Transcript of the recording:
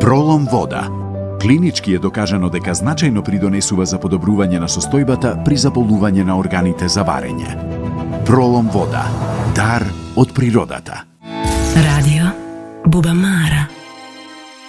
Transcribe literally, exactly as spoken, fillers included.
Пролом вода. Клинички е докажано дека значајно придонесува за подобрување на состојбата при заболување на органите за варење. Пролом вода. Дар од природата. Радио Буба Мара.